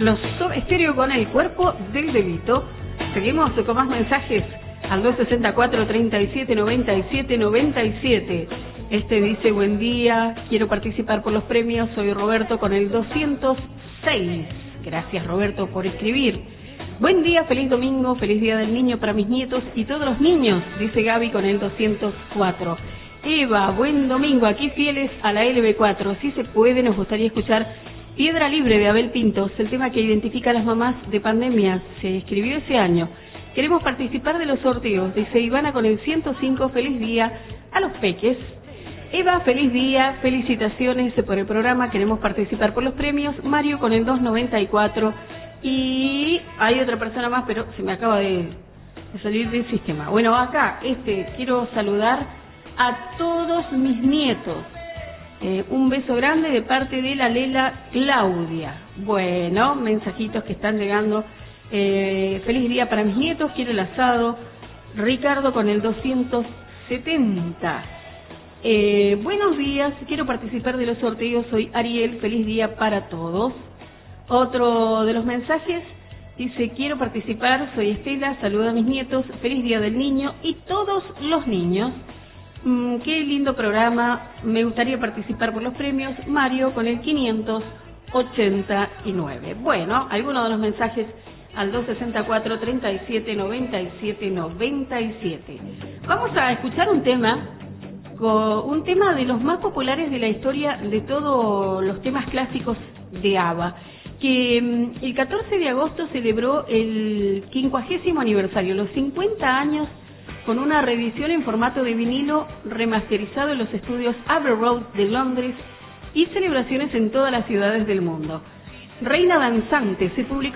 Los Soda Stereo con El Cuerpo del Bebito. Seguimos con más mensajes al 264-3797-97. Este dice: buen día, quiero participar por los premios, soy Roberto con el 206. Gracias, Roberto, por escribir. Buen día, feliz domingo, feliz día del niño para mis nietos y todos los niños, dice Gaby con el 204. Eva, buen domingo, aquí fieles a la LB4. Si se puede, nos gustaría escuchar Piedra Libre de Abel Pintos, el tema que identifica a las mamás de pandemia. Se escribió ese año. Queremos participar de los sorteos, dice Ivana con el 105. Feliz día a los peques. Eva, feliz día, felicitaciones por el programa, queremos participar por los premios. Mario con el 294. Y hay otra persona más, pero se me acaba de salir del sistema. Bueno, acá quiero saludar a todos mis nietos. Un beso grande de parte de la Lela Claudia. Bueno, mensajitos que están llegando. Feliz día para mis nietos, quiero el asado. Ricardo con el 270. Buenos días, quiero participar de los sorteos, soy Ariel, feliz día para todos. Otro de los mensajes dice: quiero participar, soy Estela, saluda a mis nietos, feliz día del niño y todos los niños. Qué lindo programa, me gustaría participar por los premios. Mario con el 589. Bueno, algunos de los mensajes al 264-3797-97. Vamos a escuchar un tema de los más populares de la historia de todos los temas clásicos de ABBA, que el 14 de agosto celebró el 50º aniversario, los 50 años, con una reedición en formato de vinilo remasterizado en los estudios Abbey Road de Londres y celebraciones en todas las ciudades del mundo. Reina Danzante se publicó